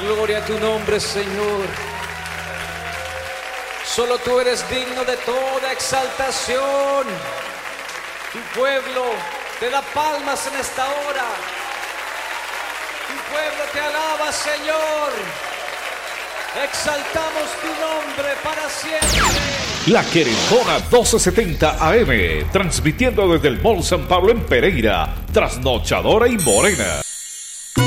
Gloria a tu nombre, Señor. Solo tú eres digno de toda exaltación. Tu pueblo te da palmas en esta hora. Tu pueblo te alaba, Señor. Exaltamos tu nombre para siempre. La Querendona 1270 AM, transmitiendo desde el Mall San Pablo en Pereira, Trasnochadora y Morena.